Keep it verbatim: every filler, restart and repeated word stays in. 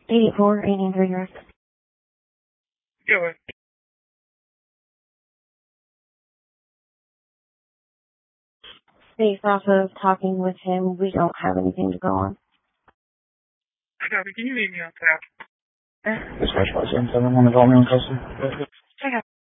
eighty-four, eighty-three York. Yeah, what? Based off of talking with him, we don't have anything to go on. I copy. Can you leave me on tap? Dispatch five seven seven, want to call me on custody? I got